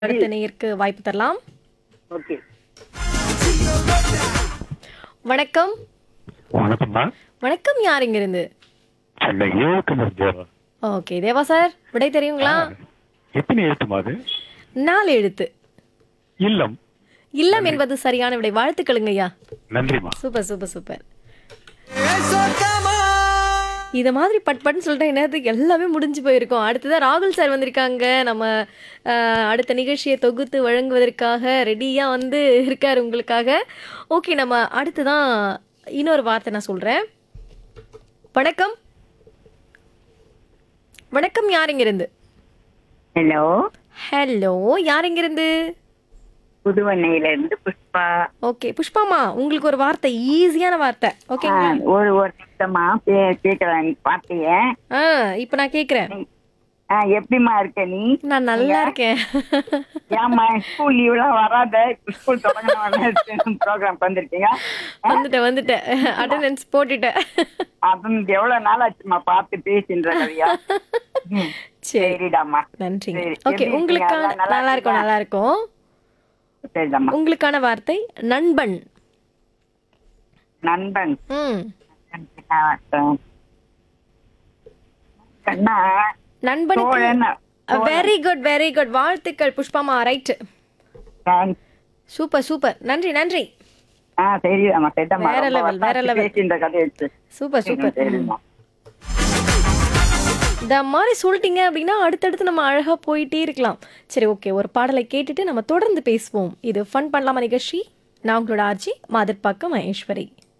அடுத்த நேயருக்கு வாய்ப்பு தரலாம். ஓகே. வணக்கம். வணக்கம்மா. வணக்கம், யார் இங்கிருந்து? சென்னை ஏழுக்குமர் தேவா. ஓகே, தேவா சார், விடை தெரியுங்களா? எத்தனை எழுத்துமா அது? 4 எழுத்து. இல்லம். இல்லம் என்பது சரியான விடை. வாழ்த்துக்களுங்க ஐயா. நன்றிமா. Super super super. இத மாதிரி பட்பட்னு சொல்லிட்டா என்னது எல்லாமே முடிஞ்சு போயிருக்கும். அடுத்ததான் ராகுல் சார் வந்திருக்காங்க. நம்ம அடுத்த நிகழ்ச்சியை தொகுத்து வழங்குவதற்காக ரெடியா வந்து இருக்காரு உங்களுக்காக. ஓகே, நம்ம அடுத்ததான் இன்னொரு வார்த்தை நான் சொல்றேன். வணக்கம். வணக்கம், யார் இங்கிருந்து? ஹலோ, ஹலோ, யார் இங்கிருந்து? புதுவண்ணையில இருந்து புஷ்பா. ஓகே புஷ்பாமா, உங்களுக்கு ஒரு வார்த்தை, ஈஸியான வார்த்தை. ஓகேங்களா? ஒரு நிமிஷமா கேட்கலாம் நீ பாட்டிய. இப்போ நான் கேக்குறேன். எப்படிமா இருக்க நீ? நான் நல்லா இருக்கேன். ஏமா ஸ்கூல் லீவ் எல்லாம் வராத, ஸ்கூல் தொடங்கணும் ப்ரோக்ராம் வந்திருக்கீங்க? வந்துட்டேன் அட்டெண்டன்ஸ் போட்டுட்டேன். அது எவ்வளவு நாள் ஆச்சுமா பார்த்து பேசின்ற கதையா? சரிடாமா, நன்றி. சரி. ஓகே, எப்படி உங்களுக்கான இருக்கீங்க? நல்லா நல்லா இருக்கும், நல்லா இருக்கும். சரிதாம்மா. உங்களுக்கான வார்த்தை நண்பன். நண்பன். ம் கண்ணா நண்பனுக்கு தோழன். Very good very good. வாழ்த்துக்கள் புஷ்பாமா. Right, super super. நன்றி நன்றி. சரிதாம்மா, சரிதாம்மா. வேற level, வேற level. பேசின்ற கதையை வச்சு. Super super. சரிம்மா. இந்த மாதிரி சொல்லிட்டீங்க அப்படின்னா அடுத்தடுத்து நம்ம அழகா போயிட்டே இருக்கலாம். சரி, ஓகே, ஒரு பாடலை கேட்டுட்டு நம்ம தொடர்ந்து பேசுவோம். இது ஃபன் பண்ணலாமா நிகழ்ச்சி. நான் உங்களோட ஆர்ஜி மாதிர்பாக்கம் மகேஸ்வரி.